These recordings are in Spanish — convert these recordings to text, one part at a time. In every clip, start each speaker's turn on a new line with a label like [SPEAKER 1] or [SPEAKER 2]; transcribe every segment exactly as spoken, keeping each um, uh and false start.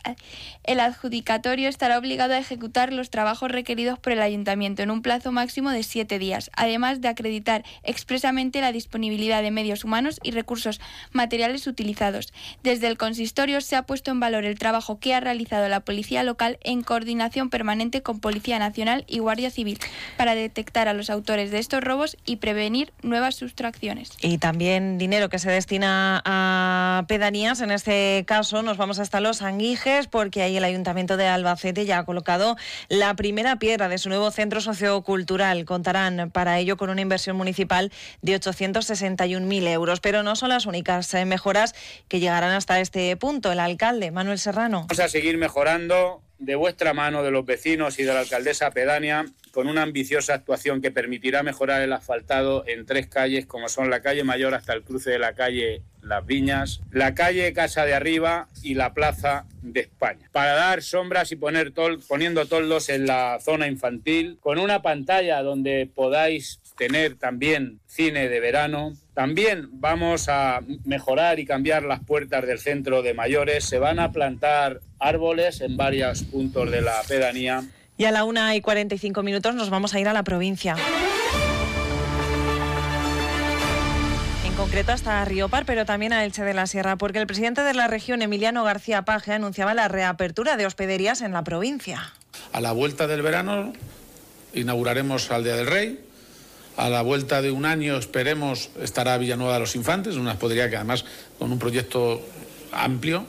[SPEAKER 1] El adjudicatario estará obligado a ejecutar los trabajos requeridos por el Ayuntamiento en un plazo máximo de siete días, además de acreditar expresamente la disponibilidad de medios humanos y recursos materiales utilizados. Desde el consistorio se ha puesto en valor el trabajo que ha realizado la Policía Local en coordinación permanente con Policía Nacional y Guardia Civil para detectar a los autores de estos robos y prevenir nuevas sustracciones.
[SPEAKER 2] Y también dinero que se destina a pedanías. En este caso nos vamos hasta Los Anguijes, porque ahí el Ayuntamiento de Albacete ya ha colocado la primera piedra de su nuevo centro sociocultural. Contarán para ello con una inversión municipal de ochocientos sesenta y un mil euros. Pero no son las únicas eh, mejoras que llegarán hasta este punto. El alcalde, Manuel Serrano.
[SPEAKER 3] Vamos a seguir mejorando de vuestra mano, de los vecinos y de la alcaldesa pedánea, con una ambiciosa actuación que permitirá mejorar el asfaltado en tres calles, como son la calle Mayor hasta el cruce de la calle Las Viñas, la calle Casa de Arriba y la Plaza de España, para dar sombras y poner tol, poniendo toldos en la zona infantil, con una pantalla donde podáis tener también cine de verano. También vamos a mejorar y cambiar las puertas del centro de mayores. Se van a plantar árboles en varios puntos de la pedanía.
[SPEAKER 2] Y a la una y cuarenta y cinco minutos nos vamos a ir a la provincia. En concreto hasta Riopar, pero también a Elche de la Sierra, porque el presidente de la región, Emiliano García Paje, anunciaba la reapertura de hospederías en la provincia.
[SPEAKER 4] A la vuelta del verano inauguraremos Aldea del Rey. A la vuelta de un año, esperemos, estará Villanueva de los Infantes, una hospedería que además con un proyecto amplio.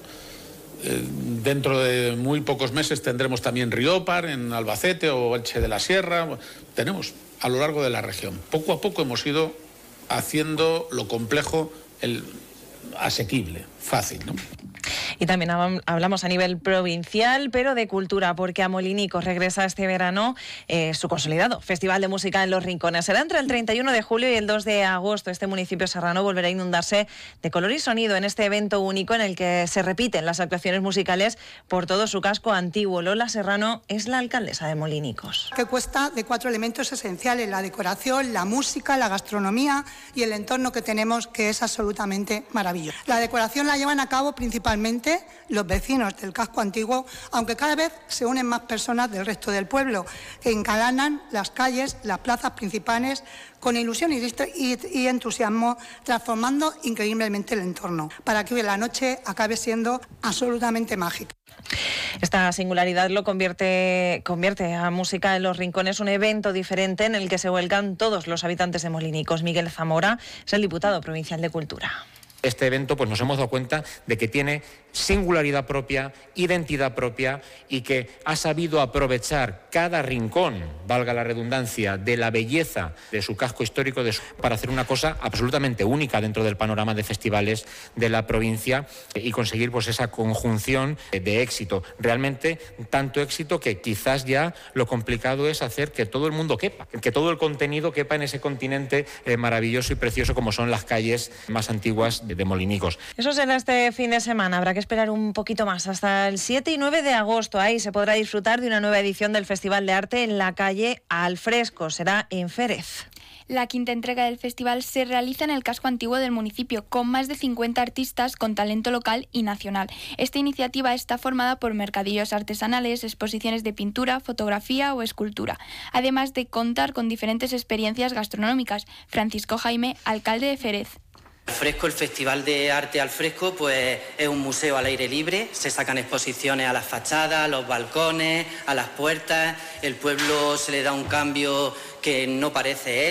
[SPEAKER 4] Eh, dentro de muy pocos meses tendremos también Riopar en Albacete o Elche de la Sierra. Tenemos a lo largo de la región. Poco a poco hemos ido haciendo lo complejo el asequible, fácil, ¿no?
[SPEAKER 2] Y también hablamos a nivel provincial, pero de cultura, porque a Molinicos regresa este verano eh, su consolidado Festival de Música en Los Rincones. Será entre el treinta y uno de julio y el dos de agosto. Este municipio serrano volverá a inundarse de color y sonido en este evento único en el que se repiten las actuaciones musicales por todo su casco antiguo. Lola Serrano es la alcaldesa de Molinicos.
[SPEAKER 5] Que consta de cuatro elementos esenciales: la decoración, la música, la gastronomía y el entorno que tenemos, que es absolutamente maravilloso. La decoración la llevan a cabo principalmente los vecinos del casco antiguo, aunque cada vez se unen más personas del resto del pueblo, que encalanan las calles, las plazas principales, con ilusión y, y, y entusiasmo, transformando increíblemente el entorno, para que hoy la noche acabe siendo absolutamente mágica.
[SPEAKER 2] Esta singularidad lo convierte, convierte a Música en Los Rincones un evento diferente en el que se vuelcan todos los habitantes de Molinicos. Miguel Zamora es el diputado provincial de Cultura.
[SPEAKER 6] Este evento, pues nos hemos dado cuenta de que tiene singularidad propia, identidad propia y que ha sabido aprovechar cada rincón, valga la redundancia, de la belleza de su casco histórico de su, para hacer una cosa absolutamente única dentro del panorama de festivales de la provincia y conseguir pues esa conjunción de éxito. Realmente tanto éxito que quizás ya lo complicado es hacer que todo el mundo quepa, que todo el contenido quepa en ese continente eh, maravilloso y precioso como son las calles más antiguas de, de Molinicos.
[SPEAKER 2] Eso será este fin de semana. Habrá que esperar un poquito más, hasta el siete y nueve de agosto. Ahí se podrá disfrutar de una nueva edición del Festival de Arte en la calle Al Fresco. Será en Férez.
[SPEAKER 1] La quinta entrega del festival se realiza en el casco antiguo del municipio, con más de cincuenta artistas con talento local y nacional. Esta iniciativa está formada por mercadillos artesanales, exposiciones de pintura, fotografía o escultura, además de contar con diferentes experiencias gastronómicas. Francisco Jaime, alcalde de Férez.
[SPEAKER 7] Al Fresco, el Festival de Arte al Fresco, pues es un museo al aire libre. Se sacan exposiciones a las fachadas, a los balcones, a las puertas. El pueblo se le da un cambio que no parece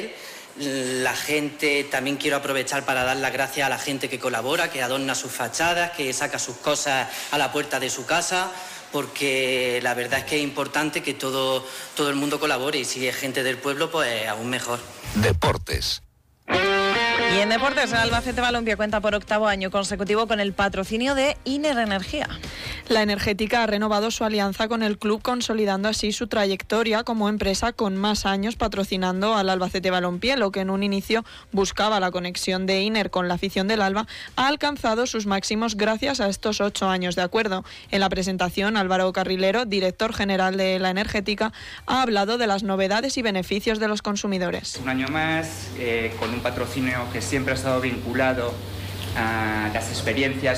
[SPEAKER 7] él. La gente, también quiero aprovechar para dar las gracias a la gente que colabora, que adorna sus fachadas, que saca sus cosas a la puerta de su casa, porque la verdad es que es importante que todo, todo el mundo colabore, y si es gente del pueblo, pues aún mejor.
[SPEAKER 8] Deportes.
[SPEAKER 2] Y en deportes, el Albacete Balompié cuenta por octavo año consecutivo con el patrocinio de Iner Energía.
[SPEAKER 9] La energética ha renovado su alianza con el club, consolidando así su trayectoria como empresa con más años patrocinando al Albacete Balompié. Lo que en un inicio buscaba la conexión de Iner con la afición del Alba, ha alcanzado sus máximos gracias a estos ocho años de acuerdo. En la presentación, Álvaro Carrilero, director general de la energética, ha hablado de las novedades y beneficios de los consumidores.
[SPEAKER 10] Un año más, eh, con un patrocinio que siempre ha estado vinculado a las experiencias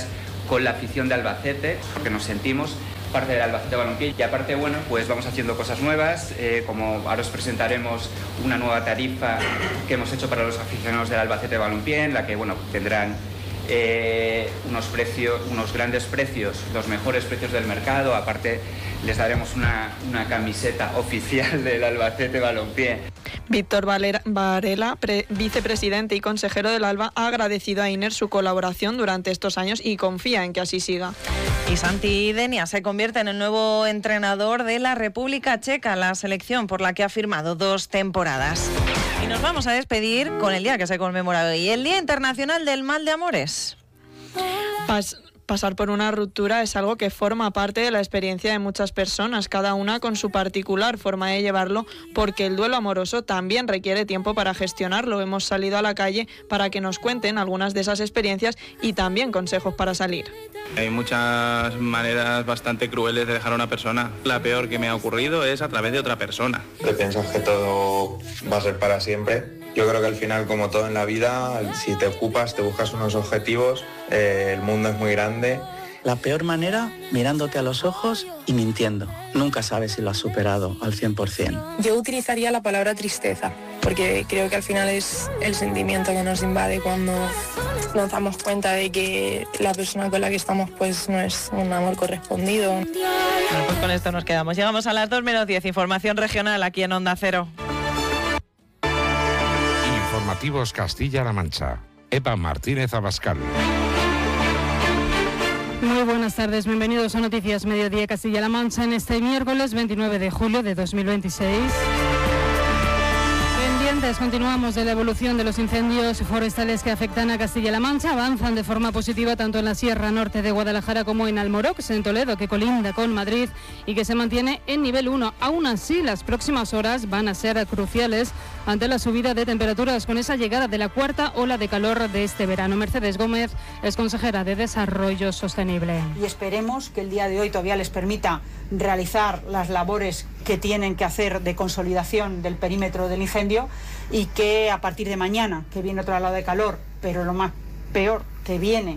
[SPEAKER 8] con la afición de Albacete, porque nos sentimos parte del Albacete Balompié, y aparte, bueno, pues vamos haciendo cosas nuevas, eh, como ahora os presentaremos una nueva tarifa que hemos hecho para los aficionados del Albacete Balompié, en la que, bueno, tendrán eh, unos precios, unos grandes precios, los mejores precios del mercado, aparte les daremos una, una camiseta oficial del Albacete Balompié.
[SPEAKER 9] Víctor Varela, pre, vicepresidente y consejero del Alba, ha agradecido a Iner su colaboración durante estos años y confía en que así siga.
[SPEAKER 2] Y Santi Denia se convierte en el nuevo entrenador de la República Checa, la selección por la que ha firmado dos temporadas. Y nos vamos a despedir con el día que se conmemora hoy, el Día Internacional del Mal de Amores.
[SPEAKER 9] Pas Pasar por una ruptura es algo que forma parte de la experiencia de muchas personas, cada una con su particular forma de llevarlo, porque el duelo amoroso también requiere tiempo para gestionarlo. Hemos salido a la calle para que nos cuenten algunas de esas experiencias y también consejos para salir.
[SPEAKER 10] Hay muchas maneras bastante crueles de dejar a una persona. La peor que me ha ocurrido es a través de otra persona.
[SPEAKER 11] Te piensas que todo va a ser para siempre. Yo creo que al final, como todo en la vida, si te ocupas, te buscas unos objetivos, eh, el mundo es muy grande.
[SPEAKER 12] La peor manera, mirándote a los ojos y mintiendo. Nunca sabes si lo has superado al cien por ciento.
[SPEAKER 13] Yo utilizaría la palabra tristeza, porque creo que al final es el sentimiento que nos invade cuando nos damos cuenta de que la persona con la que estamos pues no es un amor correspondido.
[SPEAKER 2] Bueno, pues con esto nos quedamos. Llegamos a las dos menos diez, información regional aquí en Onda Cero.
[SPEAKER 14] Informativos Castilla-La Mancha. Eva Martínez Abascal.
[SPEAKER 15] Muy buenas tardes, bienvenidos a Noticias Mediodía Castilla-La Mancha en este miércoles veintinueve de julio de dos mil veintiséis. Pendientes, continuamos de la evolución de los incendios forestales que afectan a Castilla-La Mancha. Avanzan de forma positiva tanto en la Sierra Norte de Guadalajara como en Almorox, en Toledo, que colinda con Madrid y que se mantiene en nivel uno. Aún así, las próximas horas van a ser cruciales ante la subida de temperaturas con esa llegada de la cuarta ola de calor de este verano. Mercedes Gómez es consejera de Desarrollo Sostenible.
[SPEAKER 16] Y esperemos que el día de hoy todavía les permita realizar las labores que tienen que hacer de consolidación del perímetro del incendio y que a partir de mañana, que viene otra ola de calor, pero lo más peor, que viene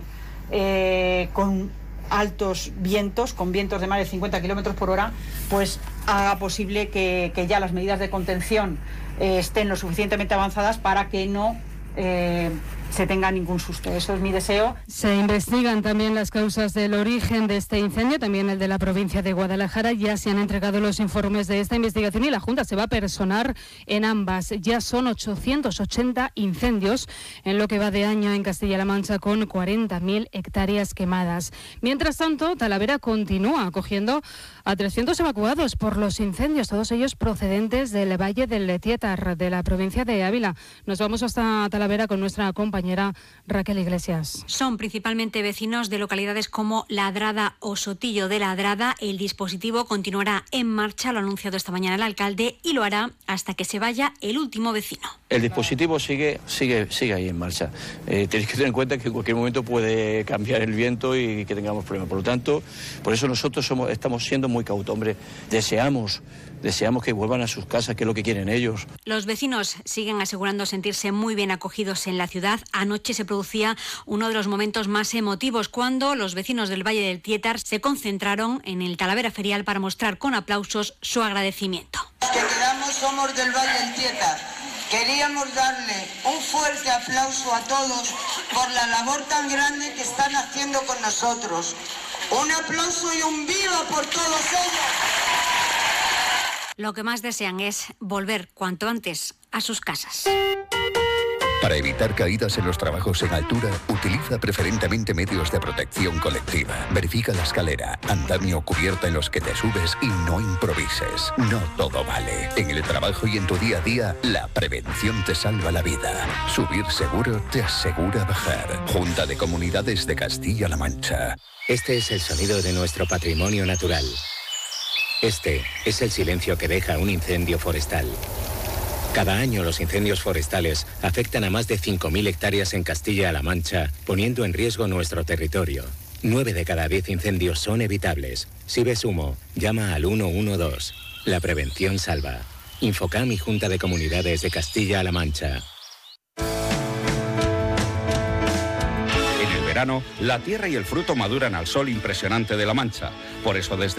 [SPEAKER 16] eh, con altos vientos, con vientos de más de cincuenta kilómetros por hora, pues haga posible que, que ya las medidas de contención eh, estén lo suficientemente avanzadas para que no eh, se tenga ningún susto. Eso es mi deseo.
[SPEAKER 15] Se investigan también las causas del origen de este incendio, también el de la provincia de Guadalajara. Ya se han entregado los informes de esta investigación y la Junta se va a personar en ambas. Ya son ochocientos ochenta incendios en lo que va de año en Castilla-La Mancha, con cuarenta mil hectáreas quemadas. Mientras tanto, Talavera continúa acogiendo a trescientos evacuados por los incendios, todos ellos procedentes del Valle del Letiétar, de la provincia de Ávila. Nos vamos hasta Talavera con nuestra compañera compañera Raquel Iglesias.
[SPEAKER 17] Son principalmente vecinos de localidades como Ladrada o Sotillo de Ladrada. El dispositivo continuará en marcha, lo ha anunciado esta mañana el alcalde, y lo hará hasta que se vaya el último vecino.
[SPEAKER 18] El dispositivo sigue, sigue, sigue ahí en marcha. Eh, tenéis que tener en cuenta que en cualquier momento puede cambiar el viento y que tengamos problemas. Por lo tanto, por eso nosotros somos, estamos siendo muy cautos. Hombre, deseamos, deseamos que vuelvan a sus casas, que es lo que quieren ellos.
[SPEAKER 17] Los vecinos siguen asegurando sentirse muy bien acogidos en la ciudad. Anoche se producía uno de los momentos más emotivos cuando los vecinos del Valle del Tietar se concentraron en el Talavera Ferial para mostrar con aplausos su agradecimiento.
[SPEAKER 19] Los que quedamos somos del Valle del Tietar. Queríamos darle un fuerte aplauso a todos por la labor tan grande que están haciendo con nosotros. Un aplauso y un viva por todos ellos.
[SPEAKER 17] Lo que más desean es volver cuanto antes a sus casas.
[SPEAKER 20] Para evitar caídas en los trabajos en altura, utiliza preferentemente medios de protección colectiva. Verifica la escalera, andamio o cubierta en los que te subes y no improvises. No todo vale. En el trabajo y en tu día a día, la prevención te salva la vida. Subir seguro te asegura bajar. Junta de Comunidades de Castilla-La Mancha.
[SPEAKER 21] Este es el sonido de nuestro patrimonio natural. Este es el silencio que deja un incendio forestal. Cada año los incendios forestales afectan a más de cinco mil hectáreas en Castilla-La Mancha, poniendo en riesgo nuestro territorio. Nueve de cada diez incendios son evitables. Si ves humo, llama al uno uno dos. La prevención salva. Infocam y Junta de Comunidades de Castilla-La Mancha.
[SPEAKER 3] verano, la tierra y el fruto maduran al sol impresionante de La Mancha. Por eso desde